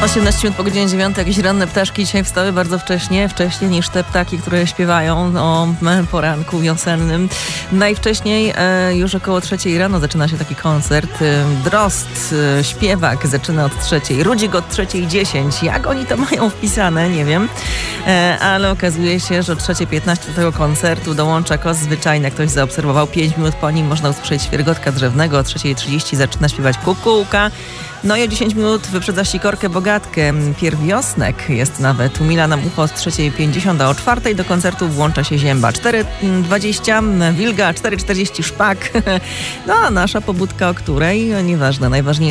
18 minut po godzinie 9. Jakieś ranne ptaszki dzisiaj wstały bardzo wcześnie niż te ptaki, które śpiewają o poranku wiosennym. Najwcześniej już około 3 rano zaczyna się taki koncert. Drozd, śpiewak zaczyna od 3. Rudzik od 3:10. Jak oni to mają wpisane, nie wiem. Ale okazuje się, że o 3:15 do tego koncertu dołącza kos zwyczajny. Ktoś zaobserwował 5 minut po nim można usłyszeć świergotka drzewnego. O 3:30 zaczyna śpiewać kukułka. No i o 10 minut wyprzedza Sikorkę Bogatkę. Pierwiosnek jest nawet. Umila nam ucho z 3:50, a o 4:00 do koncertu włącza się Zięba. 4:20 Wilga, 4:40 Szpak. No a nasza pobudka o której? Nieważne, najważniejsze